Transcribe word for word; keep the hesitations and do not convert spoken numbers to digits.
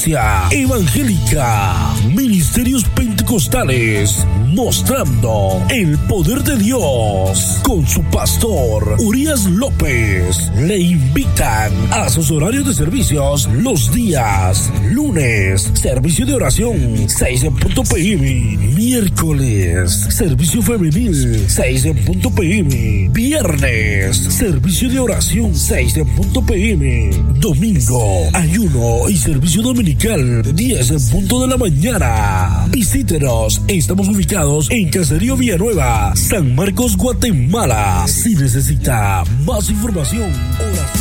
Iglesia Evangélica, Ministerios Pentecostales, mostrando el poder de Dios con su pastor Urias López. Le invitan a sus horarios de servicios los días lunes, servicio de oración seis en punto p m, miércoles, servicio femenil seis en punto p m, viernes, servicio de oración seis en punto p m, domingo, ayuno y servicio dominical diez en punto de la mañana. Visítenos, estamos ubicados en Caserío Villanueva, San Marcos, Guatemala. Si necesita más información, oración.